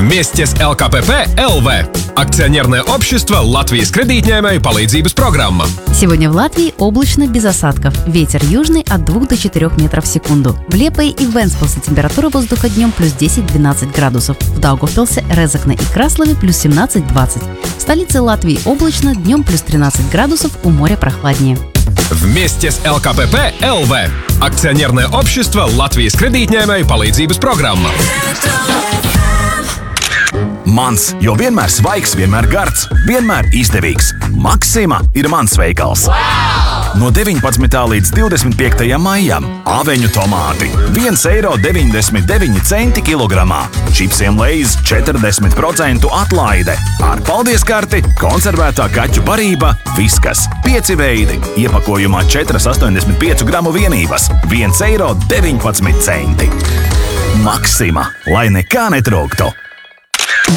Вместе с ЛКПП ЛВ. Акционерное общество «Латвийс кредитņēmēju palīdzības программа». Сегодня в Латвии облачно без осадков. Ветер южный от 2 до 4 метров в секунду. В Лиепае и Вентспилсе температура воздуха днем плюс 10-12 градусов. В Даугавпилсе, Резекне и Краслове плюс 17-20. В столице Латвии облачно, днем плюс 13 градусов, у моря прохладнее. Вместе с ЛКПП ЛВ. Акционерное общество «Латвийс kreditņēmēju palīdzības programma». Mans, jo vienmēr svaigs, vienmēr gards, vienmēr izdevīgs. Maksima ir mans veikals. Wow! No 19. līdz 25. maijam aveņu tomāti 1,99 eiro kilogramā. Čipsiem Lay's 40% atlaide. Ar paldies karti konservētā kaķu barība Viskas. 5 veidi. Iepakojumā 4,85 gramu vienības. 1,19 eiro. Maksima, lai nekā netrūktu.